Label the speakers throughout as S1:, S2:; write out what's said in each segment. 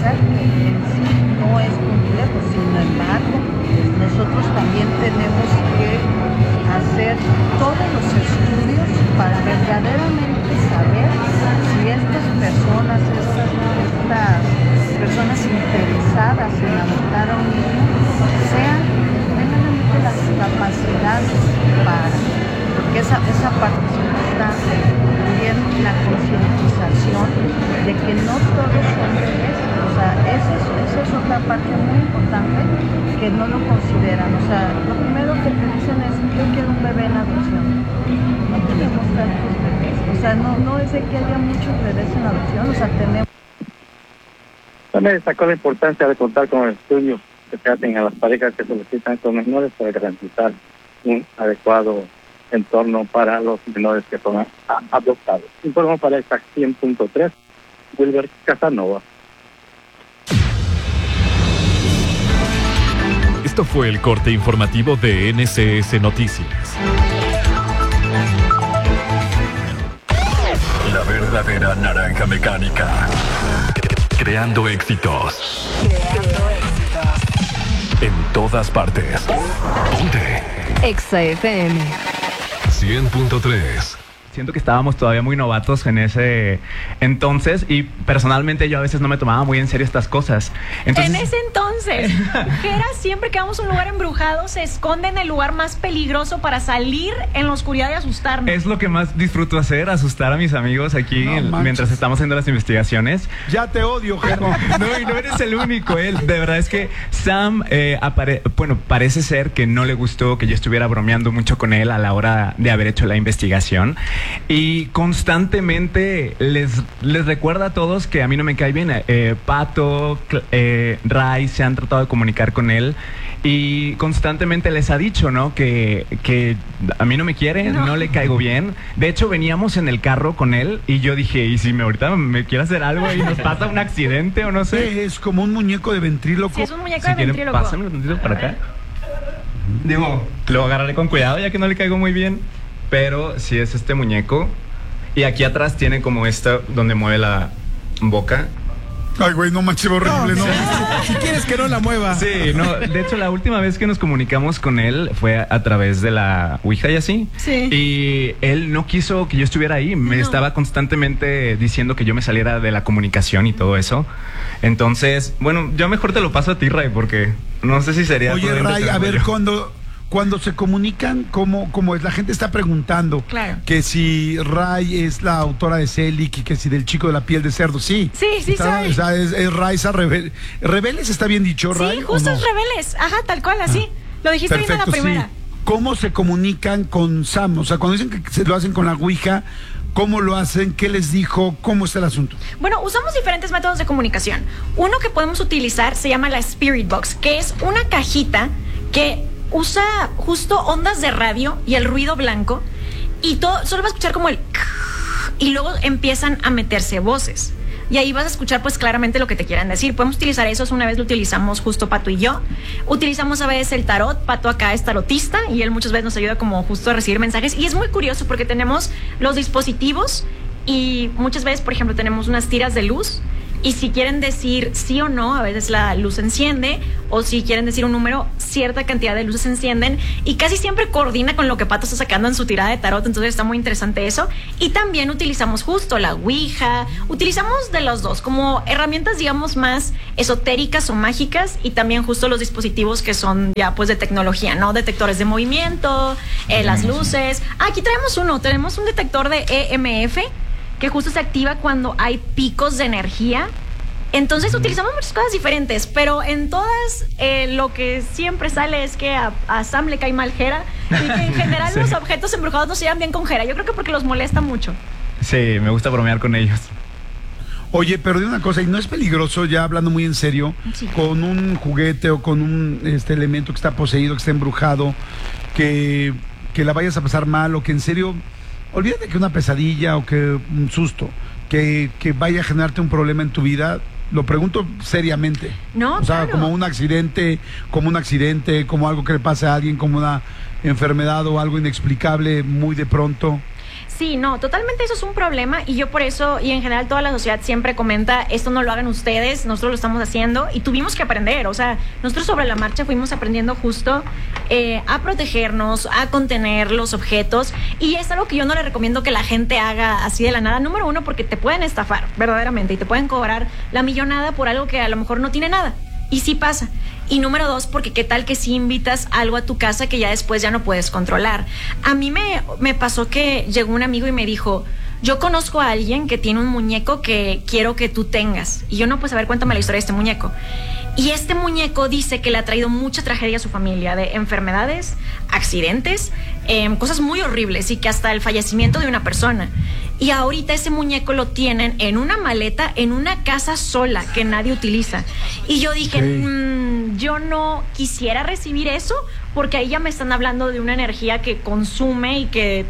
S1: vida que en sí no es complejo. Sin embargo, nosotros también tenemos que hacer todos los estudios para verdaderamente saber si estas personas interesadas en adoptar a un niño tengan realmente las capacidades para, porque esa parte está bien, la concientización de que no todos son bebés. O sea, esa es otra parte muy importante que no lo consideran. O sea, lo primero que te dicen es: yo quiero un bebé en adopción. No tenemos tantos bebés. O sea, no es de que haya muchos bebés en adopción. O sea, tenemos.
S2: También destacó la importancia de contar con el estudio que se hacen a las parejas que solicitan estos menores para garantizar un adecuado entorno para los menores que son adoptados. Informó para esta 100.3, Wilber Casanova.
S3: Esto fue el corte informativo de NCS Noticias. La verdadera naranja mecánica. Creando éxitos. En todas partes. Ponte.
S4: Exa FM
S3: 100.3.
S5: Siento que estábamos todavía muy novatos en ese entonces y personalmente yo a veces no me tomaba muy en serio estas cosas.
S6: Entonces, en ese entonces, Jera, siempre que vamos a un lugar embrujado, se esconde en el lugar más peligroso para salir en la oscuridad y asustarnos.
S5: Es lo que más disfruto hacer, asustar a mis amigos aquí mientras estamos haciendo las investigaciones.
S7: Ya te odio, Jera.
S5: No, y no eres el único, de verdad es que Sam, parece ser que no le gustó que yo estuviera bromeando mucho con él a la hora de haber hecho la investigación. Y constantemente les recuerda a todos que a mí no me cae bien. Pato, Ray se han tratado de comunicar con él y constantemente les ha dicho, ¿no? Que a mí no me quiere, no le caigo bien. De hecho, veníamos en el carro con él y yo dije, ¿y si ahorita me quiere hacer algo y nos pasa un accidente o no sé?
S7: Es como un muñeco de ventríloco.
S6: Sí, es un muñeco de ventríloco.
S5: Pásame un tantito para acá. Digo, lo agarraré con cuidado ya que no le caigo muy bien. Pero sí es este muñeco. Y aquí atrás tiene como esta donde mueve la boca.
S7: Ay, güey, no manches, horrible, no. Si quieres que no la mueva.
S5: Sí, no. De hecho, la última vez que nos comunicamos con él fue a través de la Ouija y así.
S6: Sí.
S5: Y él no quiso que yo estuviera ahí. Me estaba constantemente diciendo que yo me saliera de la comunicación y todo eso. Entonces, bueno, yo mejor te lo paso a ti, Ray, porque no sé si sería...
S7: Oye, Ray, a ver, cuando se comunican, ¿cómo es? La gente está preguntando que si Ray es la autora de Celic y que si del chico de la piel de cerdo. Sí.
S6: Sí, soy.
S7: O sea, es Raiza Rebeles, ¿está bien dicho, Ray?
S6: Sí, justo es Rebeles. Ajá, tal cual, así. Lo dijiste bien en la primera.
S7: Sí. ¿Cómo se comunican con Sam? O sea, cuando dicen que se lo hacen con la Ouija, ¿cómo lo hacen? ¿Qué les dijo? ¿Cómo está el asunto?
S6: Bueno, usamos diferentes métodos de comunicación. Uno que podemos utilizar se llama la Spirit Box, que es una cajita que usa justo ondas de radio y el ruido blanco y todo, solo va a escuchar como el y luego empiezan a meterse voces y ahí vas a escuchar pues claramente lo que te quieran decir. Podemos utilizar eso, una vez lo utilizamos justo Pato y yo. Utilizamos a veces el tarot. Pato acá es tarotista y él muchas veces nos ayuda como justo a recibir mensajes y es muy curioso porque tenemos los dispositivos y muchas veces, por ejemplo, tenemos unas tiras de luz. Y si quieren decir sí o no, a veces la luz se enciende, o si quieren decir un número, cierta cantidad de luces se encienden, y casi siempre coordina con lo que Pato está sacando en su tirada de tarot, entonces está muy interesante eso. Y también utilizamos justo la Ouija, utilizamos de los dos, como herramientas, digamos, más esotéricas o mágicas, y también justo los dispositivos que son ya pues de tecnología, ¿no? Detectores de movimiento, las luces. Aquí tenemos un detector de EMF, que justo se activa cuando hay picos de energía. Entonces utilizamos muchas cosas diferentes, pero en todas lo que siempre sale es que a Sam le cae mal Jera y que en general los objetos embrujados no se llevan bien con Jera. Yo creo que porque los molesta mucho.
S5: Sí, me gusta bromear con ellos.
S7: Oye, pero de una cosa, ¿y no es peligroso, ya hablando muy en serio, con un juguete o con un elemento que está poseído, que está embrujado, que la vayas a pasar mal o que en serio... Olvídate que una pesadilla o que un susto, que vaya a generarte un problema en tu vida, lo pregunto seriamente.
S6: No,
S7: o sea,
S6: claro.
S7: como un accidente, como algo que le pase a alguien, como una enfermedad o algo inexplicable muy de pronto.
S6: Sí, no, totalmente eso es un problema y yo por eso, y en general toda la sociedad siempre comenta, esto no lo hagan ustedes, nosotros lo estamos haciendo y tuvimos que aprender, o sea, nosotros sobre la marcha fuimos aprendiendo justo a protegernos, a contener los objetos y es algo que yo no le recomiendo que la gente haga así de la nada. Número uno, porque te pueden estafar verdaderamente y te pueden cobrar la millonada por algo que a lo mejor no tiene nada. Y sí pasa. Y número dos, porque qué tal que si invitas algo a tu casa que ya después ya no puedes controlar. A mí me pasó que llegó un amigo y me dijo, yo conozco a alguien que tiene un muñeco que quiero que tú tengas. Y yo, no, pues a ver, cuéntame la historia de este muñeco. Y este muñeco dice que le ha traído mucha tragedia a su familia, de enfermedades, accidentes, cosas muy horribles y que hasta el fallecimiento de una persona. Y ahorita ese muñeco lo tienen en una maleta, en una casa sola que nadie utiliza. Y yo dije, yo no quisiera recibir eso porque ahí ya me están hablando de una energía que consume y que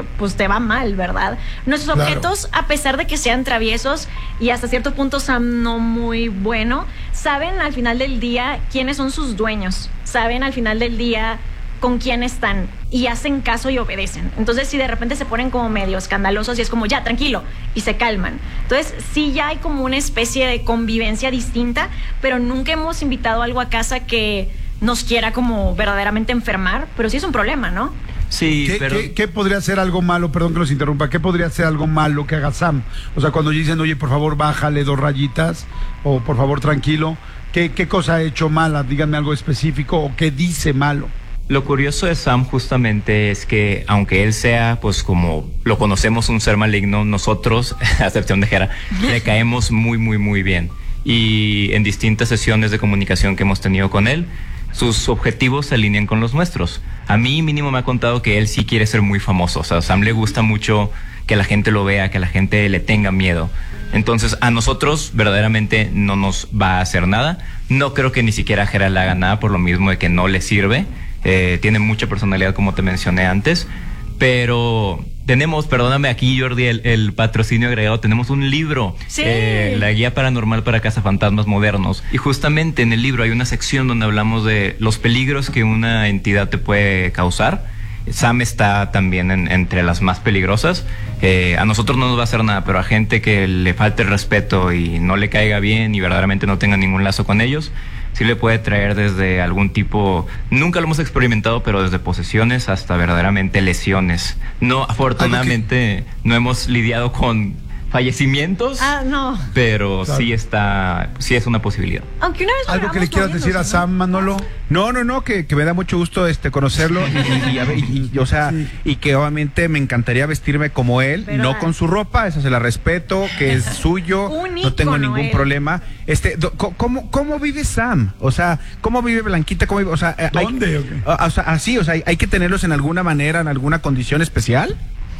S6: te va mal, ¿verdad? Nuestros objetos, a pesar de que sean traviesos y hasta cierto punto Sam no muy bueno, saben al final del día quiénes son sus dueños, saben al final del día con quién están y hacen caso y obedecen. Entonces, si de repente se ponen como medio escandalosos y es como, ya, tranquilo, y se calman. Entonces, sí ya hay como una especie de convivencia distinta, pero nunca hemos invitado algo a casa que nos quiera como verdaderamente enfermar, pero sí es un problema, ¿no?
S4: Sí,
S7: ¿Qué podría ser algo malo? Perdón que los interrumpa. ¿Qué podría ser algo malo que haga Sam? O sea, cuando dicen, oye, por favor, bájale 2 rayitas, o por favor, tranquilo. ¿Qué cosa ha hecho mala? Díganme algo específico, o qué dice malo.
S4: Lo curioso de Sam justamente es que, aunque él sea, pues como lo conocemos, un ser maligno, nosotros, a excepción de Jera, le caemos muy, muy, muy bien. Y en distintas sesiones de comunicación que hemos tenido con él, sus objetivos se alinean con los nuestros. A mí mínimo me ha contado que él sí quiere ser muy famoso. O sea, a Sam le gusta mucho que la gente lo vea, que la gente le tenga miedo. Entonces, a nosotros verdaderamente no nos va a hacer nada. No creo que ni siquiera a Jera le haga nada por lo mismo de que no le sirve. Tiene mucha personalidad, como te mencioné antes, pero tenemos, perdóname aquí, Jordi, el patrocinio agregado, tenemos un libro,
S6: sí.
S4: La guía paranormal para cazafantasmas modernos, y justamente en el libro hay una sección donde hablamos de los peligros que una entidad te puede causar. Sam está también entre las más peligrosas. A nosotros no nos va a hacer nada, pero a gente que le falte el respeto y no le caiga bien y verdaderamente no tenga ningún lazo con ellos, sí le puede traer desde algún tipo, nunca lo hemos experimentado, pero desde posesiones hasta verdaderamente lesiones. No, afortunadamente no hemos lidiado con fallecimientos,
S6: no,
S4: pero claro, sí es una posibilidad.
S6: Aunque una vez
S7: ¿algo que le quieras decir a Sam, Manolo?
S8: No, que me da mucho gusto conocerlo y o sea, sí, y que obviamente me encantaría vestirme como él, ¿verdad? No con su ropa, esa se la respeto, que es suyo, no tengo ningún problema. ¿Cómo vive Sam? O sea, ¿cómo vive Blanquita? ¿Cómo vive? O sea,
S7: ¿dónde?
S8: O sea, así, o sea, hay que tenerlos en alguna manera, en alguna condición especial.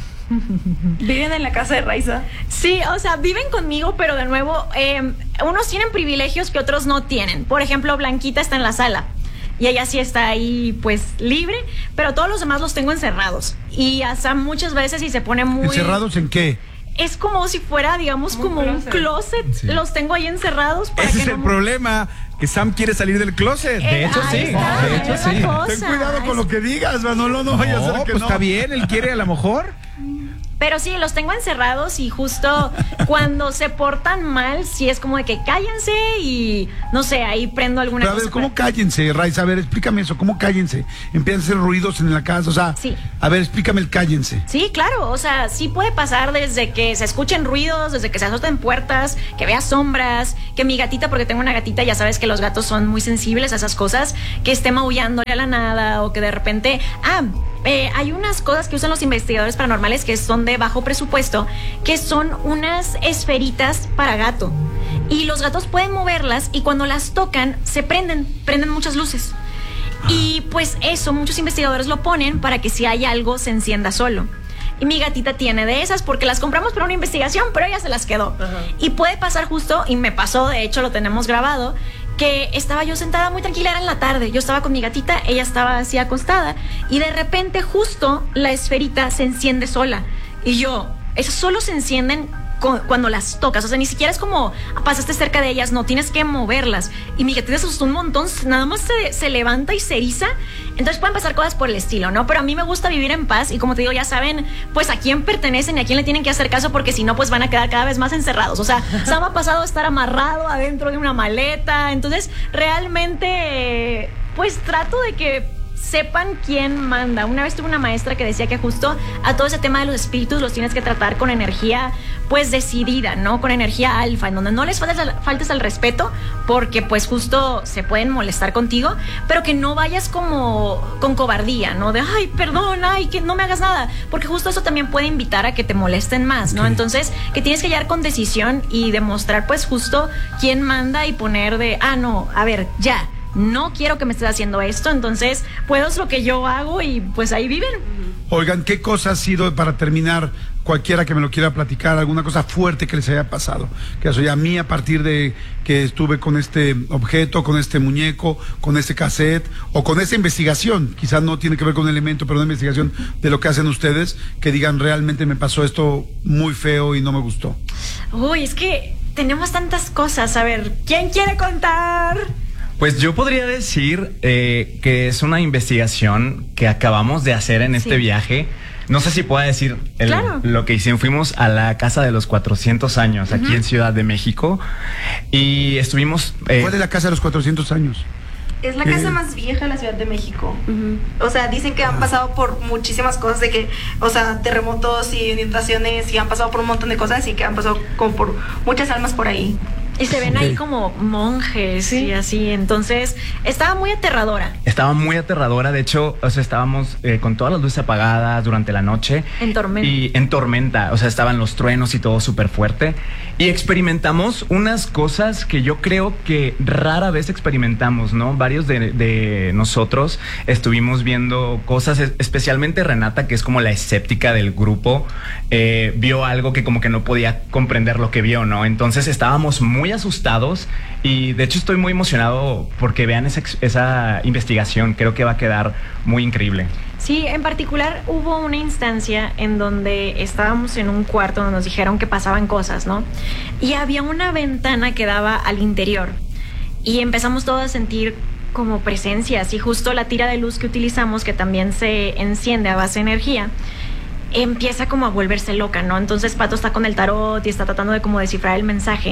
S6: ¿Viven en la casa de Raiza? Sí, o sea, viven conmigo, pero de nuevo, unos tienen privilegios que otros no tienen. Por ejemplo, Blanquita está en la sala y ella sí está ahí, pues, libre, pero todos los demás los tengo encerrados. Y a Sam muchas veces y se pone muy...
S7: ¿Encerrados en qué?
S6: Es como si fuera, digamos, como un closet. Sí. Los tengo ahí encerrados.
S8: Ese es el problema, que Sam quiere salir del closet.
S5: De hecho, sí.
S6: De hecho, sí.
S7: Ten cuidado con lo que digas, Manolo, no vaya a ser que
S8: pues
S7: no.
S8: Está bien, él quiere a lo mejor.
S6: Pero sí, los tengo encerrados y justo cuando se portan mal, sí es como de que cállense y no sé, ahí prendo alguna cosa.
S7: A ver, ¿cómo cállense, Raiza? A ver, explícame eso, ¿cómo cállense? Empiezan a hacer ruidos en la casa, o sea,
S6: sí.
S7: A ver, explícame el cállense.
S6: Sí, claro, o sea, sí puede pasar desde que se escuchen ruidos, desde que se azoten puertas, que vea sombras, que mi gatita, porque tengo una gatita, ya sabes que los gatos son muy sensibles a esas cosas, que esté maullándole a la nada o que de repente, hay unas cosas que usan los investigadores paranormales que son de bajo presupuesto, que son unas esferitas para gato. Y los gatos pueden moverlas y cuando las tocan se prenden muchas luces. Y pues eso, muchos investigadores lo ponen para que si hay algo se encienda solo. Y mi gatita tiene de esas porque las compramos para una investigación, pero ella se las quedó. Ajá. Y puede pasar justo, y me pasó, de hecho lo tenemos grabado, que estaba yo sentada muy tranquila, era en la tarde, yo estaba con mi gatita, ella estaba así acostada, y de repente justo la esferita se enciende sola. Y yo, esas solo se encienden cuando las tocas. O sea, ni siquiera es como pasaste cerca de ellas, no, tienes que moverlas. Y mi gatita se asustó un montón, nada más se levanta y se eriza. Entonces pueden pasar cosas por el estilo, ¿no? Pero a mí me gusta vivir en paz y como te digo, ya saben pues a quién pertenecen y a quién le tienen que hacer caso, porque si no pues van a quedar cada vez más encerrados. O sea, Sam ha pasado a estar amarrado adentro de una maleta. Entonces realmente pues trato de que sepan quién manda. Una vez tuve una maestra que decía que justo a todo ese tema de los espíritus los tienes que tratar con energía pues decidida, ¿no? Con energía alfa, en donde no les faltes al respeto, porque pues justo se pueden molestar contigo, pero que no vayas como con cobardía, ¿no? De, ay, perdón, ay, que no me hagas nada, porque justo eso también puede invitar a que te molesten más, ¿no? Entonces, que tienes que llegar con decisión y demostrar pues justo quién manda y poner de, no, a ver, ya, no quiero que me estés haciendo esto, entonces puedo hacer lo que yo hago y pues ahí viven.
S7: Oigan, ¿qué cosa ha sido, para terminar, cualquiera que me lo quiera platicar, alguna cosa fuerte que les haya pasado? Que eso ya a mí, a partir de que estuve con este objeto, con este muñeco, con este cassette, o con esta investigación, quizás no tiene que ver con el elemento, pero una investigación de lo que hacen ustedes, que digan, realmente me pasó esto muy feo y no me gustó.
S6: Uy, es que tenemos tantas cosas. A ver, ¿quién quiere contar?
S5: Pues yo podría decir que es una investigación que acabamos de hacer en este viaje. No sé si pueda decir lo que hicimos. Fuimos a la Casa de los 400 años, aquí en Ciudad de México, y estuvimos...
S7: ¿Cuál es la Casa de los 400 años?
S9: Es la casa más vieja de la Ciudad de México. O sea, dicen que han pasado por muchísimas cosas, de que, o sea, terremotos y inundaciones, y han pasado por un montón de cosas, y que han pasado como por muchas almas por ahí.
S6: Y se ven ahí como monjes y así. Entonces, estaba muy aterradora.
S5: Estaba muy aterradora. De hecho, o sea, estábamos con todas las luces apagadas durante la noche.
S6: En tormenta.
S5: Y en tormenta. O sea, estaban los truenos y todo súper fuerte. Y experimentamos unas cosas que yo creo que rara vez experimentamos, ¿no? Varios de nosotros estuvimos viendo cosas, especialmente Renata, que es como la escéptica del grupo, vio algo que como que no podía comprender lo que vio, ¿no? Entonces estábamos muy asustados y de hecho estoy muy emocionado porque vean esa investigación. Creo que va a quedar muy increíble.
S6: Sí, en particular hubo una instancia en donde estábamos en un cuarto donde nos dijeron que pasaban cosas, ¿no? Y había una ventana que daba al interior y empezamos todos a sentir como presencias, y justo la tira de luz que utilizamos, que también se enciende a base de energía, empieza como a volverse loca, ¿no? Entonces Pato está con el tarot y está tratando de como descifrar el mensaje.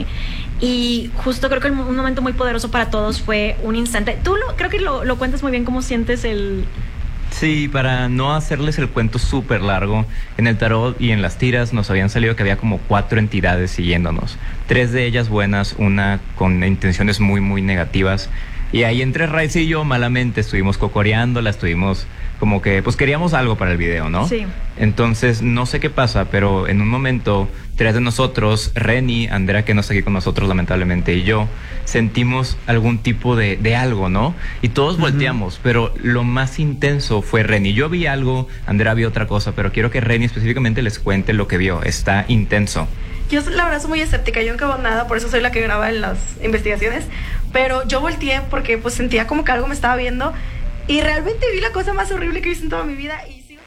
S6: Y justo creo que un momento muy poderoso para todos fue un instante. Tú creo que lo cuentas muy bien, cómo sientes el...
S4: Sí, para no hacerles el cuento súper largo, en el tarot y en las tiras nos habían salido que había como 4 entidades siguiéndonos. 3 de ellas buenas, una con intenciones muy, muy negativas. Y ahí entre Raiz y yo malamente estuvimos cocoreándola, estuvimos como que pues queríamos algo para el video, ¿no?
S6: Sí.
S4: Entonces no sé qué pasa, pero en un momento 3 de nosotros, Reni, Andrea, que no está aquí con nosotros lamentablemente, y yo, sentimos algún tipo de algo, ¿no? Y todos volteamos, pero lo más intenso fue Reni. Yo vi algo, Andrea vio otra cosa, pero quiero que Reni específicamente les cuente lo que vio. Está intenso.
S9: Yo la verdad soy muy escéptica, yo nunca hago nada, por eso soy la que graba en las investigaciones, pero yo volteé porque pues sentía como que algo me estaba viendo y realmente vi la cosa más horrible que he visto en toda mi vida y sigo...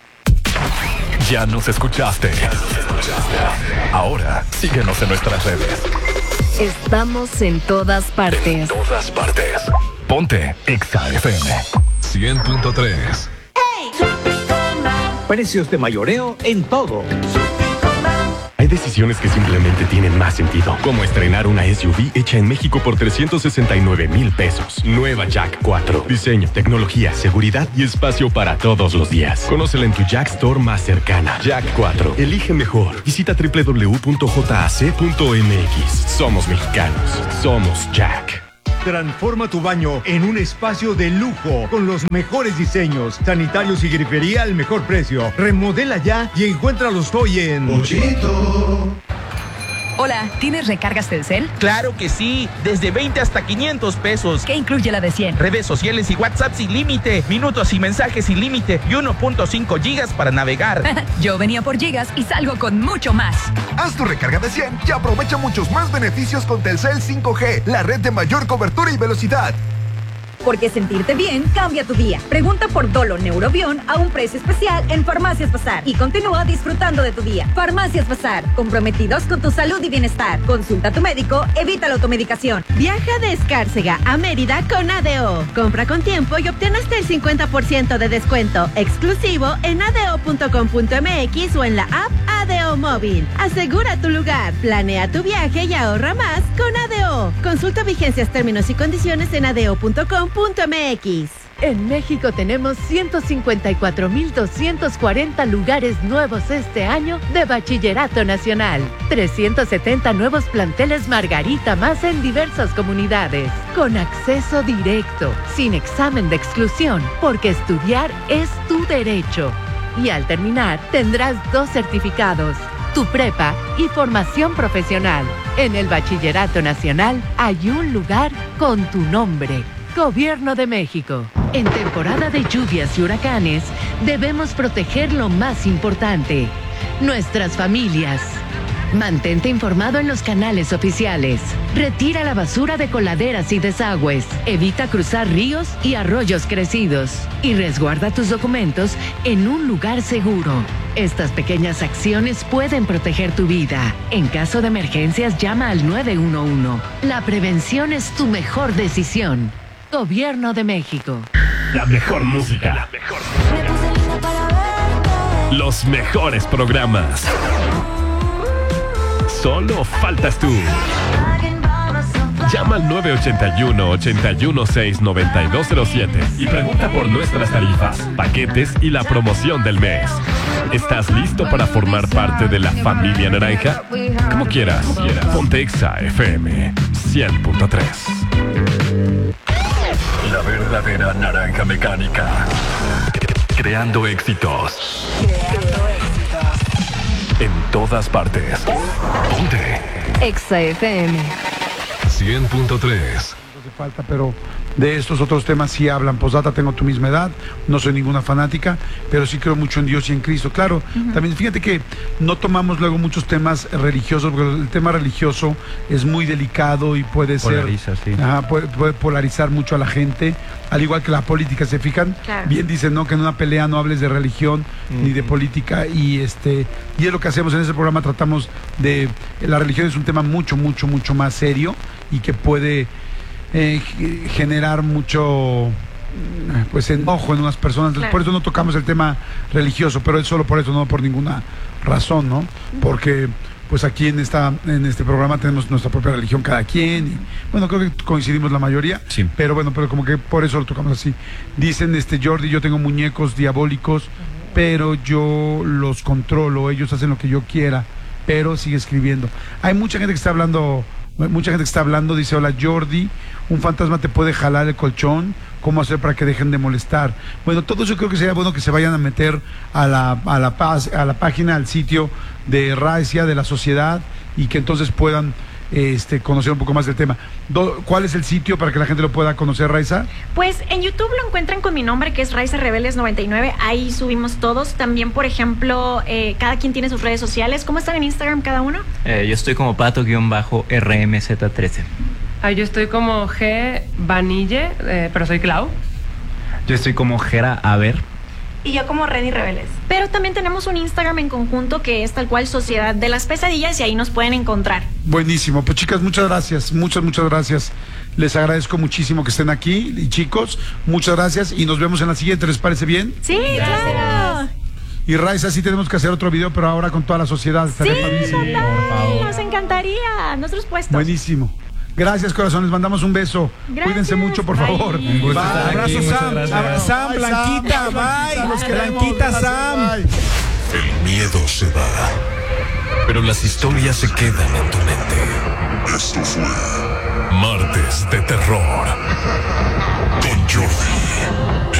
S3: Ya nos escuchaste. Ahora síguenos en nuestras redes.
S10: Estamos en todas partes.
S3: En todas partes. Ponte Exa FM 100.3.
S11: Precios de mayoreo en todo.
S12: Hay decisiones que simplemente tienen más sentido, como estrenar una SUV hecha en México por 369,000 pesos. Nueva Jack 4. Diseño, tecnología, seguridad y espacio para todos los días. Conócela en tu Jack Store más cercana. Jack 4. Elige mejor. Visita www.jac.mx. Somos mexicanos. Somos Jack.
S11: Transforma tu baño en un espacio de lujo con los mejores diseños, sanitarios y grifería al mejor precio. Remodela ya y encuéntralos hoy en Pochito.
S10: Hola, ¿tienes recargas Telcel?
S13: Claro que sí, desde 20 hasta 500 pesos.
S10: ¿Qué incluye la de 100?
S13: Redes sociales y WhatsApp sin límite, minutos y mensajes sin límite y 1.5 gigas para navegar.
S10: Yo venía por gigas y salgo con mucho más.
S14: Haz tu recarga de 100 y aprovecha muchos más beneficios con Telcel 5G, la red de mayor cobertura y velocidad.
S10: porque sentirte bien cambia tu día. Pregunta por Dolo Neurobión a un precio especial en Farmacias Bazar y continúa disfrutando de tu día. Farmacias Bazar, comprometidos con tu salud y bienestar. Consulta a tu médico, evita la automedicación.
S15: Viaja de Escárcega a Mérida con ADO. Compra con tiempo y obtén hasta el 50% de descuento exclusivo en adeo.com.mx o en la app ADO Móvil. Asegura tu lugar, planea tu viaje y ahorra más con ADO. Consulta vigencias, términos y condiciones en adeo.com.mx.
S16: En México tenemos 154,240 lugares nuevos este año de Bachillerato Nacional. 370 nuevos planteles Margarita más en diversas comunidades. Con acceso directo, sin examen de exclusión, porque estudiar es tu derecho. Y al terminar, tendrás 2 certificados, tu prepa y formación profesional. En el Bachillerato Nacional hay un lugar con tu nombre. Gobierno de México. En temporada de lluvias y huracanes, debemos proteger lo más importante, nuestras familias. Mantente informado en los canales oficiales. Retira la basura de coladeras y desagües. Evita cruzar ríos y arroyos crecidos. Y resguarda tus documentos en un lugar seguro. Estas pequeñas acciones pueden proteger tu vida. En caso de emergencias, llama al 911. La prevención es tu mejor decisión. Gobierno de México.
S12: La mejor música. Los mejores programas. Solo faltas tú. Llama al 981-816-9207 y pregunta por nuestras tarifas, paquetes y la promoción del mes. ¿Estás listo para formar parte de la familia naranja? Como quieras. Ponte Exa FM 100.3.
S3: La verdadera naranja mecánica. Creando éxitos. En todas partes. Ponte
S10: Exa FM
S3: 100.3.
S7: Falta, pero de estos otros temas sí hablan. Posdata, tengo tu misma edad, no soy ninguna fanática, pero sí creo mucho en Dios y en Cristo. Claro, también fíjate que no tomamos luego muchos temas religiosos, porque el tema religioso es muy delicado y puede
S8: Polariza,
S7: ser,
S8: sí.
S7: puede polarizar mucho a la gente, al igual que la política. ¿Se fijan?
S6: Claro.
S7: Bien dicen, ¿no?, que en una pelea no hables de religión ni de política, y es lo que hacemos en este programa. Tratamos de, la religión es un tema mucho más serio y que puede generar mucho enojo en unas personas. Claro. Por eso no tocamos el tema religioso, pero es solo por eso, no por ninguna razón, ¿no? Porque pues aquí en este programa tenemos nuestra propia religión cada quien, y bueno, creo que coincidimos la mayoría, sí. Pero como que por eso lo tocamos así. Dicen, Jordi, yo tengo muñecos diabólicos, pero yo los controlo, ellos hacen lo que yo quiera, pero sigue escribiendo. Hay mucha gente que está hablando. Dice, hola Jordi, un fantasma te puede jalar el colchón, ¿cómo hacer para que dejen de molestar? Bueno, todo eso creo que sería bueno que se vayan a meter a la página, al sitio de Raiza, de la sociedad, y que entonces puedan conocer un poco más del tema. ¿Cuál es el sitio para que la gente lo pueda conocer, Raiza?
S6: Pues en YouTube lo encuentran con mi nombre, que es Raiza Rebeldes 99. Ahí subimos todos. También, por ejemplo, cada quien tiene sus redes sociales. ¿Cómo están en Instagram cada uno?
S4: Yo estoy como pato-rmz13.
S17: Yo estoy como G Vanille, pero soy Clau.
S5: Yo estoy como Gera Aver.
S6: Y yo como Reni Rebeldes. Pero también tenemos un Instagram en conjunto que es tal cual Sociedad de las Pesadillas, y ahí nos pueden encontrar.
S7: Buenísimo. Pues chicas, muchas gracias. Muchas gracias. Les agradezco muchísimo que estén aquí. Y chicos, muchas gracias. Y nos vemos en la siguiente. ¿Les parece bien?
S6: Sí, claro.
S7: Y Raiza, sí tenemos que hacer otro video, pero ahora con toda la sociedad.
S6: Estaría padrísimo. Nos encantaría. Nuestros puestos.
S7: Buenísimo. Gracias, corazón, les mandamos un beso.
S6: Gracias.
S7: Cuídense mucho, por favor.
S8: Un abrazo, Sam. Sam, Blanquita, bye. Blanquita, Sam.
S3: El miedo se va, pero las historias se quedan en tu mente. Esto fue Martes de Terror.